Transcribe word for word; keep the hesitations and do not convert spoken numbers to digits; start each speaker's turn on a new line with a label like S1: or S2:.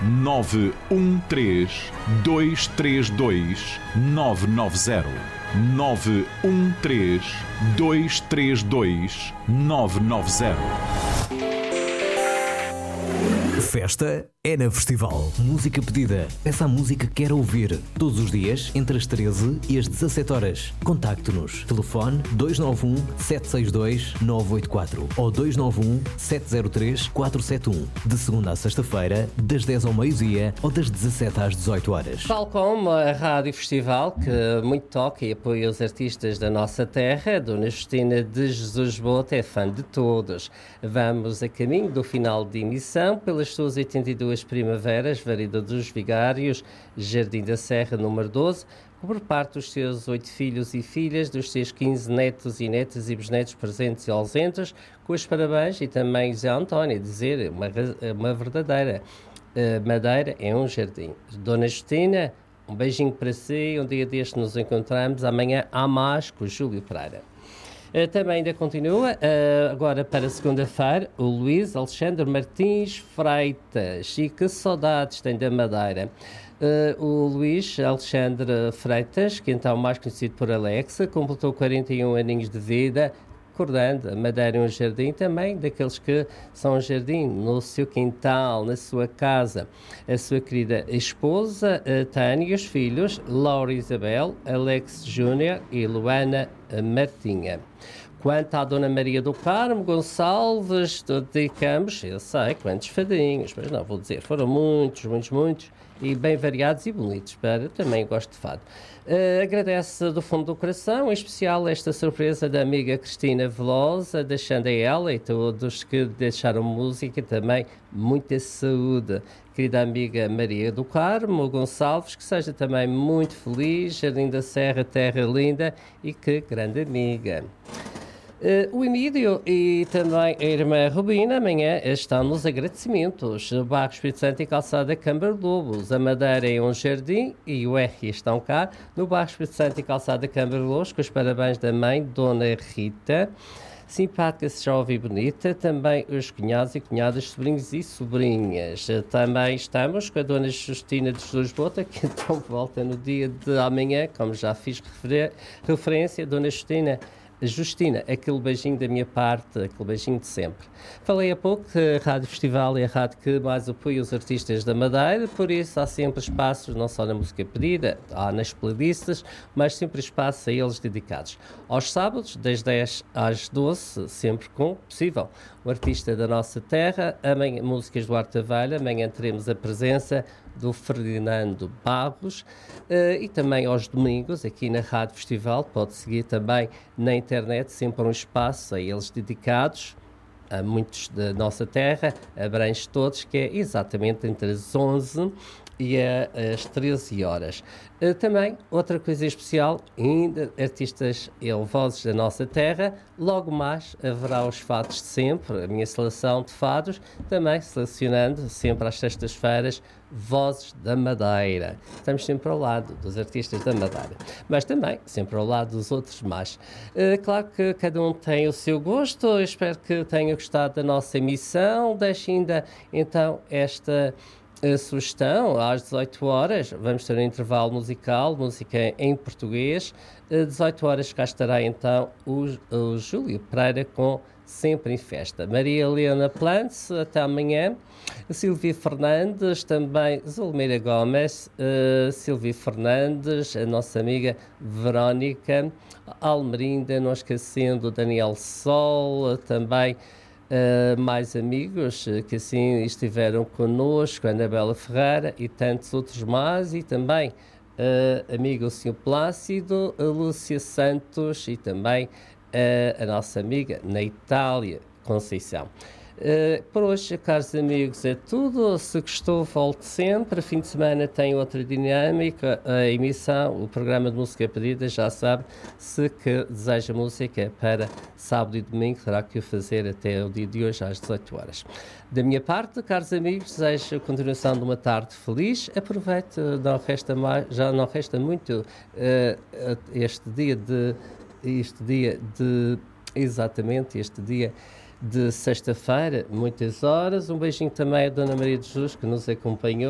S1: nove um três, dois três dois, nove nove zero. nove um três, dois três dois, nove nove zero.
S2: Festa é na Festival. Música pedida. Peça a música que quer ouvir. Todos os dias, entre as treze e as dezassete horas. Contacte-nos. Telefone dois nove um, sete seis dois, nove oito quatro ou dois nove um, sete zero três, quatro sete um. De segunda a sexta-feira, das dez ao meio-dia ou das dezassete às dezoito horas.
S3: Tal como a Rádio Festival, que muito toca e apoia os artistas da nossa terra, a Dona Justina de Jesus Bota é fã de todos. Vamos a caminho do final de emissão pelas suas oitenta e duas primaveras, Varida dos Vigários, Jardim da Serra, número doze, por parte dos seus oito filhos e filhas, dos seus quinze netos e netas e bisnetos presentes e ausentes, com os parabéns, e também Zé António, dizer uma, uma verdadeira uh, madeira é um jardim. Dona Justina, um beijinho para si, um dia deste nos encontramos, amanhã há mais com o Júlio Pereira. Uh, também ainda continua, uh, agora para segunda-feira, o Luís Alexandre Martins Freitas. E que saudades tem da Madeira. Uh, o Luís Alexandre Freitas, que então mais conhecido por Alexa, completou quarenta e um aninhos de vida, recordando a Madeira é um jardim também, daqueles que são um jardim no seu quintal, na sua casa. A sua querida esposa, uh, Tânia, e os filhos, Laura Isabel, Alex Júnior e Luana Martinha. Quanto à Dona Maria do Carmo Gonçalves, dedicamos, eu sei, quantos fadinhos, mas não vou dizer, foram muitos, muitos, muitos, e bem variados e bonitos, para eu também gosto de fado. Uh, agradece do fundo do coração, em especial esta surpresa da amiga Cristina Velosa, deixando a ela e todos que deixaram música também muita saúde. Querida amiga Maria do Carmo Gonçalves, que seja também muito feliz, Jardim da Serra, terra linda, e que grande amiga. Uh, o Emílio e também a irmã Rubina amanhã estão nos agradecimentos. Barro Espírito Santo e Calçada Câmara de Lobos. A Madeira é um jardim e o R estão cá. No Barro Espírito Santo e Calçada Câmara de Lobos, com os parabéns da mãe, Dona Rita. Simpática, jovem e bonita. Também os cunhados e cunhadas, sobrinhos e sobrinhas. Também estamos com a Dona Justina de Jesus Bota, que então volta no dia de amanhã, como já fiz refer- referência. Dona Justina, Justina, aquele beijinho da minha parte, aquele beijinho de sempre. Falei há pouco que a Rádio Festival é a rádio que mais apoia os artistas da Madeira, por isso há sempre espaços, não só na música pedida, há nas playlists, mas sempre espaços a eles dedicados. Aos sábados, das dez às doze, sempre com possível, o artista da nossa terra, amanhã, músicas do Arte da Velha, amanhã teremos a presença do Ferdinando Barros, uh, e também aos domingos, aqui na Rádio Festival, pode seguir também na internet, sempre um espaço a eles dedicados, a muitos da nossa terra, abrange todos, que é exatamente entre as onze e às treze horas. Uh, também, outra coisa especial, ainda artistas e vozes da nossa terra, logo mais haverá os fados de sempre, a minha seleção de fados, também selecionando sempre às sextas-feiras vozes da Madeira. Estamos sempre ao lado dos artistas da Madeira, mas também sempre ao lado dos outros mais. Uh, claro que cada um tem o seu gosto, eu espero que tenha gostado da nossa emissão. Deixe ainda então esta a sugestão, às dezoito horas, vamos ter um intervalo musical, música em português. Às dezoito horas cá estará então o, o Júlio Pereira com Sempre em Festa. Maria Helena Plantz, até amanhã. Silvia Fernandes, também Zulmira Gomes, uh, Silvia Fernandes, a nossa amiga Verónica Almerinda, não esquecendo Daniel Sol, também Uh, mais amigos uh, que assim estiveram connosco, Anabela Ferreira e tantos outros mais, e também uh, amigo o senhor Plácido, a Lúcia Santos e também uh, a nossa amiga na Itália, Conceição. Uh, por hoje, caros amigos, é tudo. Se gostou, volte sempre. Fim de semana tem outra dinâmica. A emissão, o programa de música pedida, já sabe, se que deseja música para sábado e domingo, terá que o fazer até o dia de hoje, às dezoito horas. Da minha parte, caros amigos, desejo a continuação de uma tarde feliz. Aproveite, não resta mais, já não resta muito uh, este dia de... Este dia de... Exatamente, este dia de sexta-feira, muitas horas. Um beijinho também à Dona Maria de Jesus, que nos acompanhou.